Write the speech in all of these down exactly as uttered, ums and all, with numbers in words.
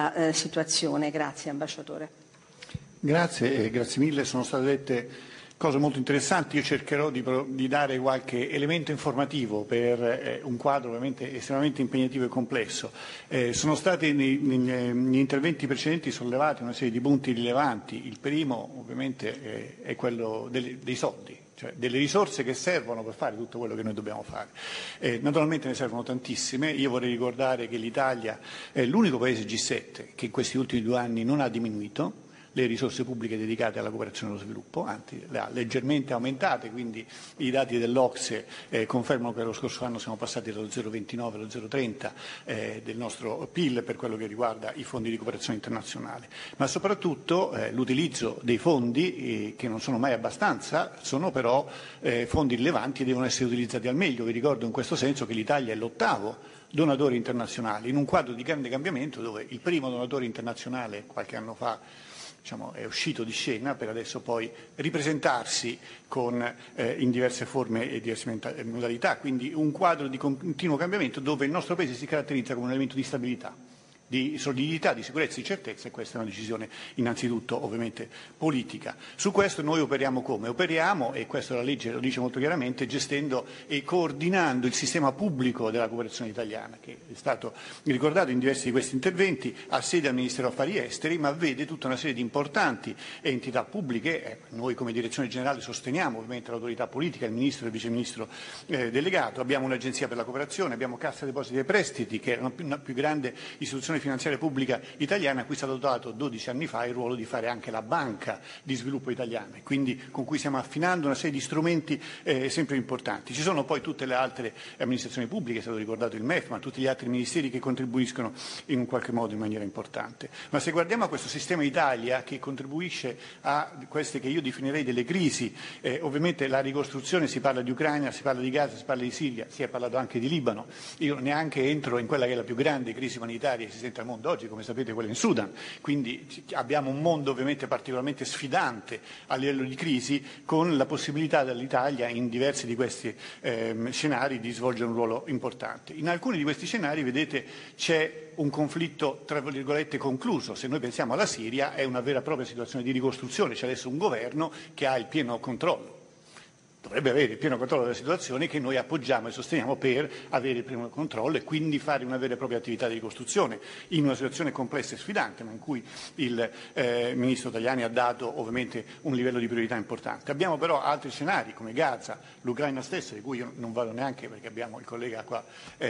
eh, situazione. Grazie, ambasciatore. Grazie, eh, grazie mille. Sono state dette cose molto interessanti. Io cercherò di, di dare qualche elemento informativo per eh, un quadro ovviamente estremamente impegnativo e complesso. Eh, sono stati nei, negli interventi precedenti sollevati una serie di punti rilevanti. Il primo ovviamente eh, è quello dei, dei soldi, cioè delle risorse che servono per fare tutto quello che noi dobbiamo fare. Eh, naturalmente ne servono tantissime. Io vorrei ricordare che l'Italia è l'unico paese G sette che in questi ultimi due anni non ha diminuito le risorse pubbliche dedicate alla cooperazione e allo sviluppo, anzi le ha leggermente aumentate, quindi i dati dell'Ocse eh, confermano che lo scorso anno siamo passati dallo zero virgola ventinove allo zero virgola trenta eh, del nostro P I L per quello che riguarda i fondi di cooperazione internazionale, ma soprattutto eh, l'utilizzo dei fondi, eh, che non sono mai abbastanza, sono però eh, fondi rilevanti e devono essere utilizzati al meglio. Vi ricordo in questo senso che l'Italia è l'ottavo donatore internazionale in un quadro di grande cambiamento dove il primo donatore internazionale qualche anno fa Diciamo, è uscito di scena per adesso poi ripresentarsi con, eh, in diverse forme e diverse modalità, quindi un quadro di continuo cambiamento dove il nostro Paese si caratterizza come un elemento di stabilità, di solidità, di sicurezza, di certezza, e questa è una decisione innanzitutto ovviamente politica. Su questo noi operiamo come? Operiamo, e questo la legge lo dice molto chiaramente, gestendo e coordinando il sistema pubblico della cooperazione italiana, che è stato ricordato in diversi di questi interventi, ha sede al Ministero Affari Esteri, ma vede tutta una serie di importanti entità pubbliche. Eh, noi come Direzione Generale sosteniamo ovviamente l'autorità politica, il Ministro e il Vice Ministro eh, delegato, abbiamo un'agenzia per la cooperazione, abbiamo Cassa Depositi e Prestiti, che è una più, una più grande istituzione finanziaria pubblica italiana, a cui è stato dato dodici anni fa il ruolo di fare anche la banca di sviluppo italiana, quindi con cui stiamo affinando una serie di strumenti eh, sempre importanti. Ci sono poi tutte le altre amministrazioni pubbliche, è stato ricordato il M E F, ma tutti gli altri ministeri che contribuiscono in un qualche modo in maniera importante. Ma se guardiamo a questo sistema Italia che contribuisce a queste che io definirei delle crisi, eh, ovviamente la ricostruzione, si parla di Ucraina, si parla di Gaza, si parla di Siria, si è parlato anche di Libano, io neanche entro in quella che è la più grande crisi umanitaria che si al mondo oggi, come sapete quella in Sudan, quindi abbiamo un mondo ovviamente particolarmente sfidante a livello di crisi, con la possibilità dell'Italia in diversi di questi ehm, scenari di svolgere un ruolo importante. In alcuni di questi scenari, vedete, c'è un conflitto tra virgolette concluso. Se noi pensiamo alla Siria è una vera e propria situazione di ricostruzione, c'è adesso un governo che ha il pieno controllo, dovrebbe avere il pieno controllo della situazione, che noi appoggiamo e sosteniamo per avere il pieno controllo e quindi fare una vera e propria attività di ricostruzione in una situazione complessa e sfidante, ma in cui il eh, Ministro Tajani ha dato ovviamente un livello di priorità importante. Abbiamo però altri scenari come Gaza, l'Ucraina stessa, di cui io non vado neanche perché abbiamo il collega qua, eh,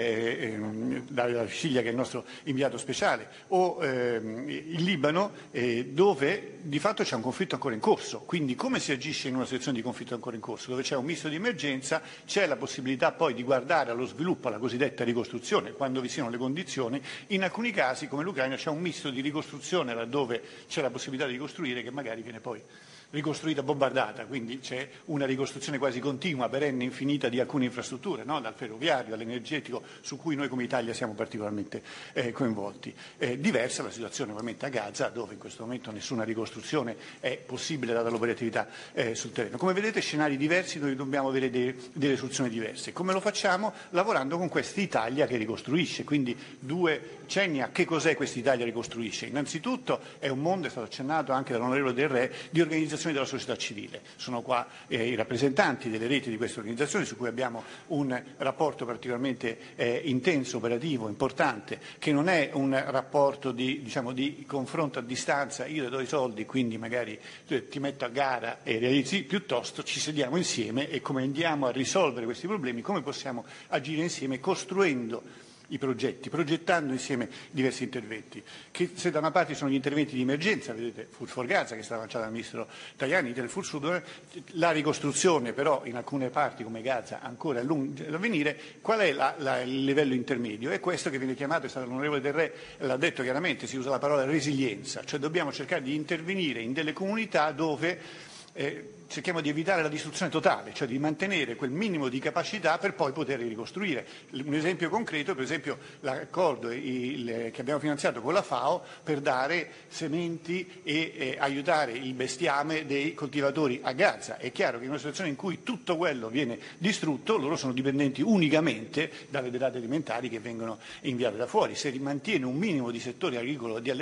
eh, Davide Sciglia, che è il nostro inviato speciale, o eh, il Libano, eh, dove di fatto c'è un conflitto ancora in corso. Quindi come si agisce in una situazione di conflitto ancora in corso? Dove c'è un misto di emergenza, c'è la possibilità poi di guardare allo sviluppo, alla cosiddetta ricostruzione, quando vi siano le condizioni. In alcuni casi, come l'Ucraina, c'è un misto di ricostruzione laddove c'è la possibilità di ricostruire, che magari viene poi ricostruita bombardata, quindi c'è una ricostruzione quasi continua, perenne, infinita di alcune infrastrutture, no? Dal ferroviario, dall'energetico, su cui noi come Italia siamo particolarmente eh, coinvolti. Eh, diversa la situazione ovviamente a Gaza, dove in questo momento nessuna ricostruzione è possibile data l'operatività eh, sul terreno. Come vedete, scenari diversi, noi dobbiamo avere de- delle soluzioni diverse. Come lo facciamo? Lavorando con questa Italia che ricostruisce, quindi due cenni a che cos'è questa Italia ricostruisce. Innanzitutto è un mondo, è stato accennato anche dall'onorevole Del Re, di organizzazione della società civile. Sono qua eh, i rappresentanti delle reti di queste organizzazioni, su cui abbiamo un rapporto particolarmente eh, intenso, operativo, importante, che non è un rapporto di, diciamo, di confronto a distanza, io le do i soldi, quindi magari ti metto a gara e realizzi, piuttosto ci sediamo insieme e come andiamo a risolvere questi problemi, come possiamo agire insieme costruendo i progetti, progettando insieme diversi interventi, che se da una parte sono gli interventi di emergenza, vedete Food for Gaza che è stata lanciata dal Ministro Tajani, del Food Sud, la ricostruzione però in alcune parti come Gaza ancora a lungo da venire. Qual è la, la, il livello intermedio? È questo che viene chiamato, è stato l'onorevole Del Re, l'ha detto chiaramente, si usa la parola resilienza, cioè dobbiamo cercare di intervenire in delle comunità dove eh, cerchiamo di evitare la distruzione totale, cioè di mantenere quel minimo di capacità per poi poter ricostruire. Un esempio concreto, per esempio l'accordo il, che abbiamo finanziato con la FAO per dare sementi e eh, aiutare il bestiame dei coltivatori a Gaza. È chiaro che in una situazione in cui tutto quello viene distrutto, loro sono dipendenti unicamente dalle derrate alimentari che vengono inviate da fuori. Se rimantiene un minimo di settore agricolo di